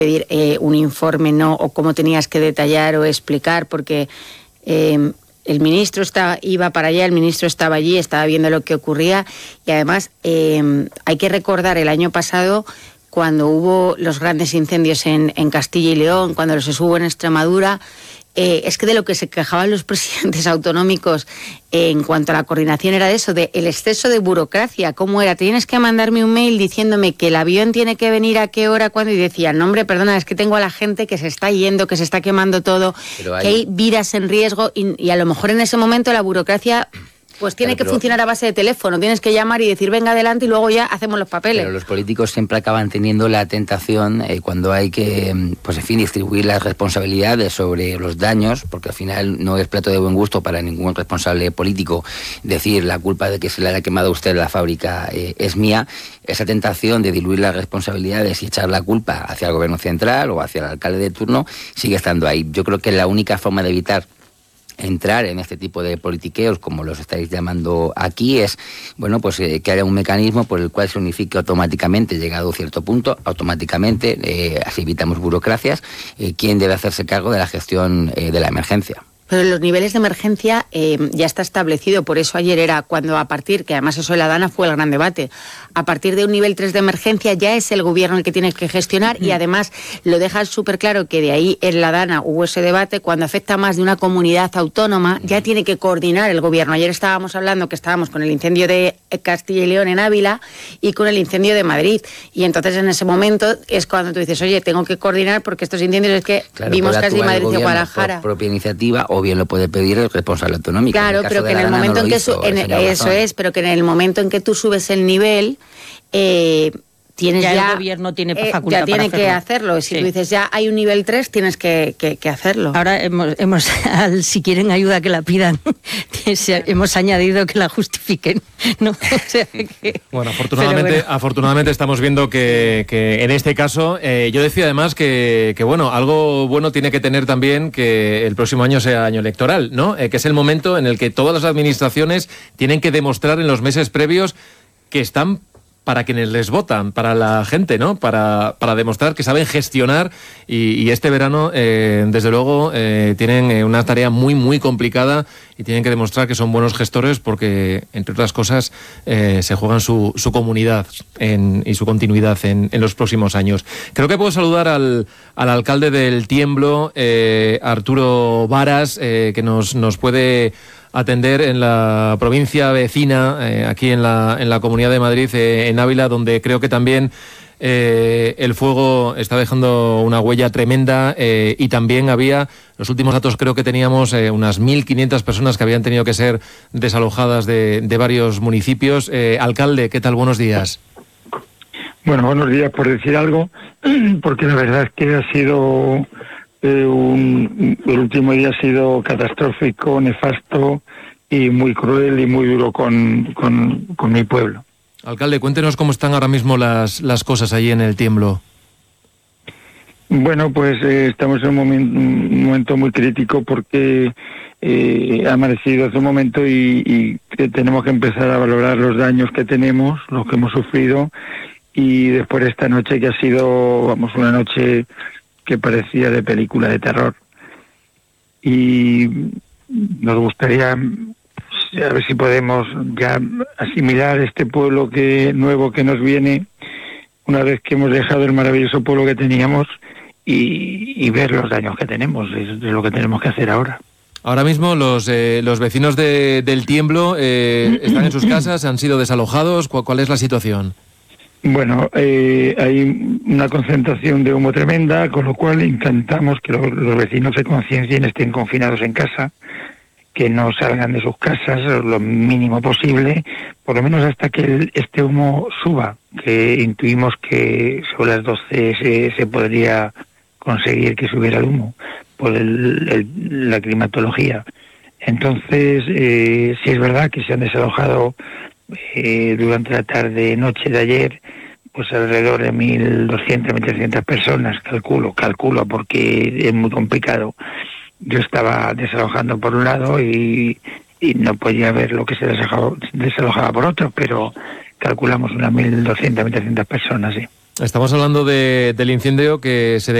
pedir un informe, no, o cómo tenías que detallar o explicar, porque el ministro iba para allá, el ministro estaba allí, estaba viendo lo que ocurría, y además hay que recordar el año pasado, cuando hubo los grandes incendios en Castilla y León, cuando los hubo en Extremadura. Es que de lo que se quejaban los presidentes autonómicos en cuanto a la coordinación era de eso, de el exceso de burocracia. ¿Cómo era? Tienes que mandarme un mail diciéndome que el avión tiene que venir a qué hora, cuándo, y decían, no hombre, perdona, es que tengo a la gente que se está yendo, que se está quemando todo, que hay vidas en riesgo, y a lo mejor en ese momento la burocracia pues tiene que funcionar a base de teléfono, tienes que llamar y decir venga adelante y luego ya hacemos los papeles. Pero los políticos siempre acaban teniendo la tentación cuando hay que, pues en fin, distribuir las responsabilidades sobre los daños, porque al final no es plato de buen gusto para ningún responsable político decir la culpa de que se le haya quemado a usted la fábrica es mía. Esa tentación de diluir las responsabilidades y echar la culpa hacia el gobierno central o hacia el alcalde de turno sigue estando ahí. Yo creo que la única forma de evitar entrar en este tipo de politiqueos, como los estáis llamando aquí, es que haya un mecanismo por el cual se unifique automáticamente, llegado a cierto punto, automáticamente, así evitamos burocracias, quién debe hacerse cargo de la gestión de la emergencia. Pero los niveles de emergencia ya está establecido, por eso ayer era cuando que además eso de la DANA fue el gran debate, a partir de un nivel 3 de emergencia ya es el gobierno el que tiene que gestionar, y además lo deja súper claro que de ahí en la DANA hubo ese debate, cuando afecta más de una comunidad autónoma ya tiene que coordinar el gobierno. Ayer estábamos hablando que estábamos con el incendio de Castilla y León en Ávila y con el incendio de Madrid, y entonces en ese momento es cuando tú dices, oye, tengo que coordinar porque estos incendios es que vimos casi Madrid y Guadalajara. Por propia iniciativa, o bien lo puede pedir el responsable autonómico. Claro, pero que en el momento en que pero que en el momento en que tú subes el nivel, tienes ya el gobierno tiene facultad ya tiene para que hacerlo. Si tú dices ya hay un nivel 3, tienes que hacerlo. Ahora si quieren ayuda que la pidan, hemos añadido que la justifiquen, ¿no? O sea que, bueno, afortunadamente estamos viendo que en este caso, yo decía además que algo bueno tiene que tener también que el próximo año sea año electoral, ¿no? Que es el momento en el que todas las administraciones tienen que demostrar en los meses previos que están para quienes les votan, para la gente, ¿no? Para demostrar que saben gestionar, y este verano, desde luego, tienen una tarea muy, muy complicada y tienen que demostrar que son buenos gestores porque, entre otras cosas, se juegan su comunidad y su continuidad en los próximos años. Creo que puedo saludar al alcalde del Tiemblo, Arturo Varas, que nos puede atender en la provincia vecina, aquí en la Comunidad de Madrid, en Ávila, donde creo que también el fuego está dejando una huella tremenda, y también había, los últimos datos creo que teníamos unas 1.500 personas que habían tenido que ser desalojadas de varios municipios. Alcalde, ¿qué tal? Buenos días. Bueno, buenos días, por decir algo, porque la verdad es que ha sido... el último día ha sido catastrófico, nefasto y muy cruel y muy duro con mi pueblo. Alcalde, cuéntenos cómo están ahora mismo las cosas allí en el Tiemblo. Bueno, pues estamos en un momento muy crítico porque ha amanecido hace un momento y tenemos que empezar a valorar los daños que tenemos, los que hemos sufrido, y después de esta noche que ha sido, una noche que parecía de película de terror, y nos gustaría a ver si podemos ya asimilar este pueblo nuevo que nos viene una vez que hemos dejado el maravilloso pueblo que teníamos y ver los daños que tenemos. Es lo que tenemos que hacer ahora. Ahora mismo los vecinos del Tiemblo están en sus casas, han sido desalojados. ¿Cuál es la situación? Bueno, hay una concentración de humo tremenda, con lo cual intentamos que los vecinos se conciencien, estén confinados en casa, que no salgan de sus casas lo mínimo posible, por lo menos hasta que este humo suba, que intuimos que sobre las 12 se podría conseguir que subiera el humo por la climatología. Entonces, sí es verdad que se han desalojado durante la tarde-noche de ayer, pues alrededor de 1.200, 1.300 personas, calculo, porque es muy complicado. Yo estaba desalojando por un lado y no podía ver lo que se desalojaba por otro, pero calculamos unas 1.200, 1.300 personas, sí. Estamos hablando del incendio que se